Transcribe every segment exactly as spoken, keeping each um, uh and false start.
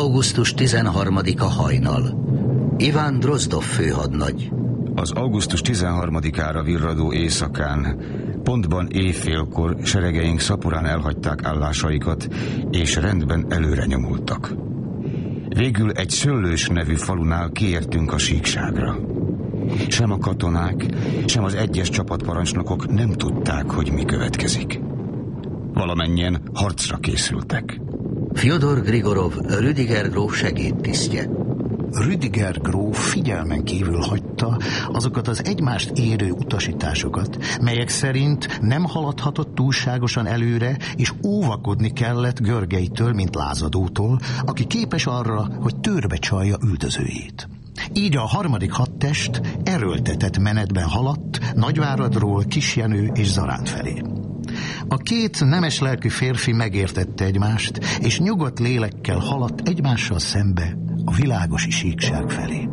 augusztus tizenharmadika hajnal. Iván Drozdov főhadnagy. Az augusztus tizenharmadikára virradó éjszakán, pontban éjfélkor seregeink szaporán elhagyták állásaikat, és rendben előre nyomultak. Végül egy Szöllős nevű falunál kiértünk a síkságra. Sem a katonák, sem az egyes csapatparancsnokok nem tudták, hogy mi következik. Valamennyien harcra készültek. Fjodor Grigorov, Rüdiger gróf segédtisztje. Rüdiger gróf figyelmen kívül hagyta azokat az egymást érő utasításokat, melyek szerint nem haladhatott túlságosan előre, és óvakodni kellett Görgelytől, mint lázadótól, aki képes arra, hogy törbe csalja üldözőjét. Így a harmadik hadtest erőltetett menetben haladt Nagyváradról Kisjenő és Zaránd felé. A két nemes lelkű férfi megértette egymást, és nyugodt lélekkel haladt egymással szembe a világosi síkság felé.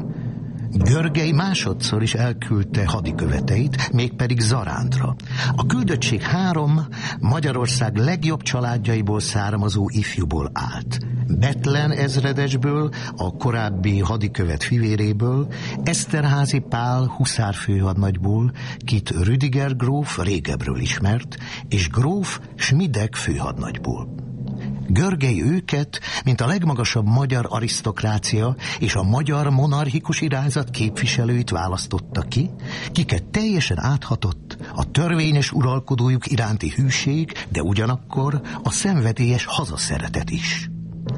Görgely másodszor is elküldte hadiköveteit, mégpedig Zarándra. A küldöttség három Magyarország legjobb családjaiból származó ifjúból állt. Bethlen ezredesből, a korábbi hadikövet fivéréből, Eszterházy Pál huszárfőhadnagyból, kit Rüdiger gróf régebről ismert, és gróf Schmidek főhadnagyból. Görgely őket, mint a legmagasabb magyar arisztokrácia és a magyar monarchikus irányzat képviselőit választotta ki, kiket teljesen áthatott a törvényes uralkodójuk iránti hűség, de ugyanakkor a szenvedélyes hazaszeretet is.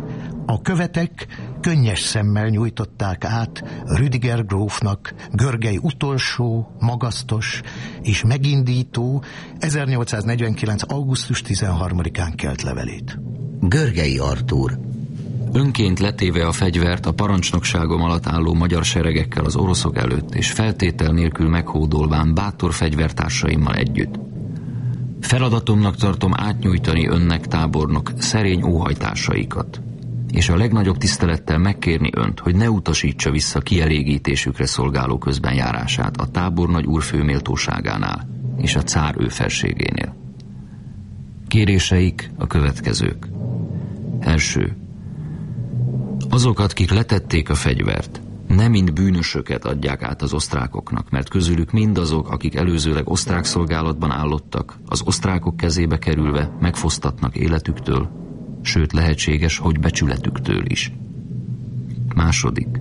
A követek könnyes szemmel nyújtották át Rüdiger grófnak Görgely utolsó, magasztos és megindító ezernyolcszáznegyvenkilenc. augusztus tizenharmadikán kelt levelét. Görgei Artúr. Önként letéve a fegyvert a parancsnokságom alatt álló magyar seregekkel az oroszok előtt, és feltétel nélkül meghódolván bátor fegyvertársaimmal együtt. Feladatomnak tartom átnyújtani önnek, tábornok, szerény óhajtásaikat, és a legnagyobb tisztelettel megkérni önt, hogy ne utasítsa vissza kielégítésükre szolgáló közbenjárását a tábornagy úr főméltóságánál és a cár ő felségénél. Kéréseik a következők. Első. Azokat, kik letették a fegyvert, nem mint bűnösöket adják át az osztrákoknak, mert közülük mindazok, akik előzőleg osztrák szolgálatban állottak, az osztrákok kezébe kerülve megfosztatnak életüktől, sőt lehetséges, hogy becsületüktől is. Második.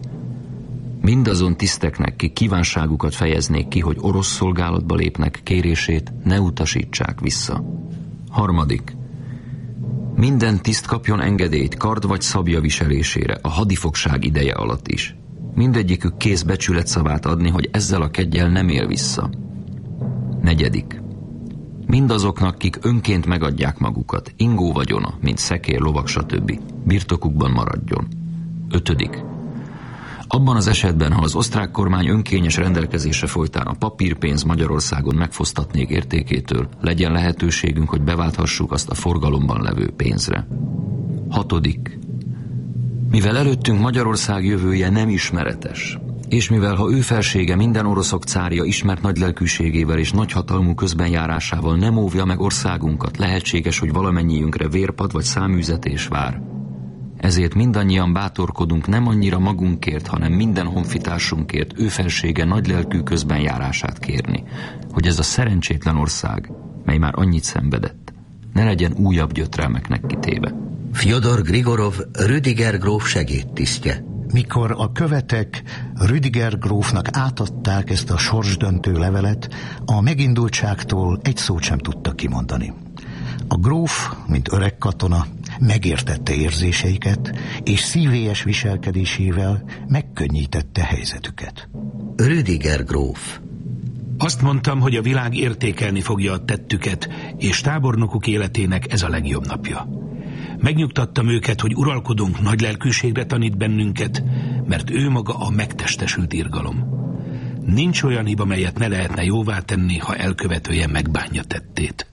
Mindazon tiszteknek, kik kívánságukat fejeznék ki, hogy orosz szolgálatba lépnek, kérését ne utasítsák vissza. Harmadik. Minden tiszt kapjon engedélyt kard vagy szabja viselésére a hadifogság ideje alatt is. Mindegyikük kész becsületszavát adni, hogy ezzel a keggyel nem él vissza. Negyedik. Mindazoknak, kik önként megadják magukat, ingó vagyona, mint szekér, lovak, stb. Birtokukban maradjon. Ötödik. Abban az esetben, ha az osztrák kormány önkényes rendelkezése folytán a papírpénz Magyarországon megfosztatnék értékétől, legyen lehetőségünk, hogy beválthassuk azt a forgalomban levő pénzre. Hatodik. Mivel előttünk Magyarország jövője nem ismeretes, és mivel ha ő felsége minden oroszok cárja ismert nagylelkűségével és nagyhatalmú közbenjárásával nem óvja meg országunkat, lehetséges, hogy valamennyiünkre vérpad vagy száműzetés vár. Ezért mindannyian bátorkodunk nem annyira magunkért, hanem minden honfitársunkért ő felsége nagylelkű közbenjárását kérni, hogy ez a szerencsétlen ország, mely már annyit szenvedett, ne legyen újabb gyötrelmeknek kitéve. Fjodor Grigorov, Rüdiger gróf segédtisztje. Mikor a követek Rüdiger grófnak átadták ezt a sorsdöntő levelet, a megindultságtól egy szót sem tudtak kimondani. A gróf, mint öreg katona, megértette érzéseiket, és szívélyes viselkedésével megkönnyítette helyzetüket. Rüdiger gróf. Azt mondtam, hogy a világ értékelni fogja a tettüket, és tábornokuk életének ez a legjobb napja. Megnyugtattam őket, hogy uralkodónk nagy lelkűségre tanít bennünket, mert ő maga a megtestesült irgalom. Nincs olyan hiba, melyet ne lehetne jóvá tenni, ha elkövetője megbánja tettét.